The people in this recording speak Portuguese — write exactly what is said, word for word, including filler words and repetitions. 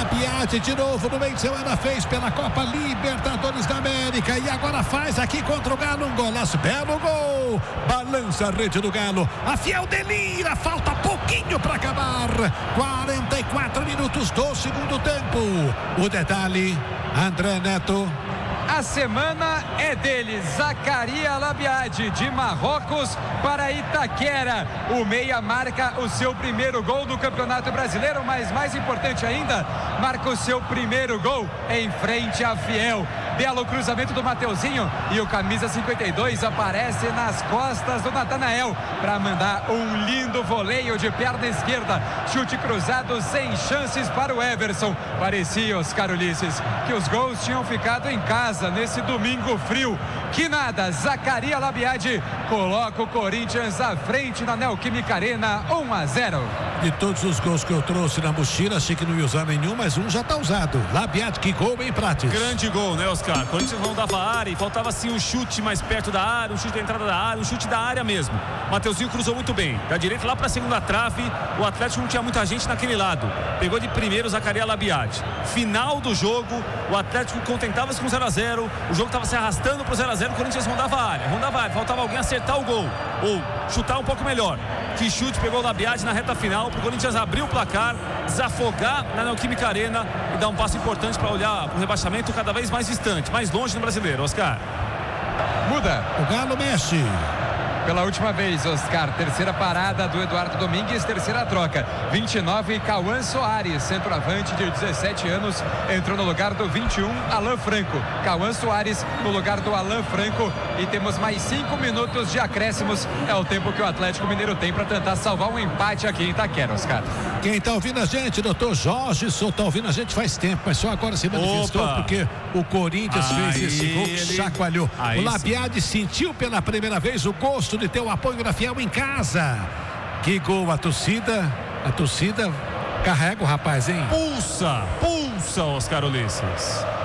Labiade de novo no meio de semana, fez pela Copa Libertadores da América e agora faz aqui contra o Galo um golaço, belo gol, balança a rede do Galo, a Fiel delira, falta pouquinho para acabar, quarenta e quatro minutos do segundo tempo. O detalhe, André Neto. A semana é dele, Zaccaria Labiade, de Marrocos para Itaquera. O meia marca o seu primeiro gol do Campeonato Brasileiro, mas mais importante ainda, marca o seu primeiro gol em frente à Fiel. Belo cruzamento do Mateuzinho e o camisa cinquenta e dois aparece nas costas do Natanael para mandar um lindo voleio de perna esquerda. Chute cruzado sem chances para o Everson. Parecia, Oscar Ulisses, que os gols tinham ficado em casa nesse domingo frio. Que nada, Zaccaria Labiade coloca o Corinthians à frente na Neoquímica Arena, um a zero. De todos os gols que eu trouxe na mochila, achei que não ia usar nenhum, mas um já está usado. Labiade, que gol bem prático. Grande gol, né, Oscar? Corinthians não dava área e faltava assim um chute mais perto da área, um chute da entrada da área, um chute da área mesmo. Mateuzinho cruzou muito bem, da direita lá para a segunda trave. O Atlético não tinha muita gente naquele lado, pegou de primeiro Zaccaria Labiade. Final do jogo, o Atlético contentava-se com zero a zero, o jogo estava se arrastando para o zero a zero, o Corinthians rondava a área, rondava a área, faltava alguém acertar o gol ou chutar um pouco melhor. Que chute pegou o Labiade na reta final para o Corinthians abrir o placar, desafogar na Neoquímica Arena e dar um passo importante para olhar o rebaixamento cada vez mais distante, mais longe no Brasileiro. Oscar. Muda. O Galo mexe. Pela última vez, Oscar, terceira parada do Eduardo Domingues, terceira troca. vinte e nove, Cauã Soares, centroavante de dezessete anos, entrou no lugar do vinte e um, Alan Franco. Cauã Soares no lugar do Alan Franco. E temos mais cinco minutos de acréscimos. É o tempo que o Atlético Mineiro tem para tentar salvar um empate aqui em Itaquera, Oscar. Quem está ouvindo a gente, doutor Jorge Souto, está ouvindo a gente faz tempo, mas só agora se manifestou. Opa. Porque o Corinthians aí, fez esse gol que ele... chacoalhou. Aí, o Labiade sentiu pela primeira vez o gosto de ter o apoio da Fiel em casa. Que gol, a torcida, a torcida carrega o rapaz, hein? Pulsa, pulsa, Oscar Ulisses.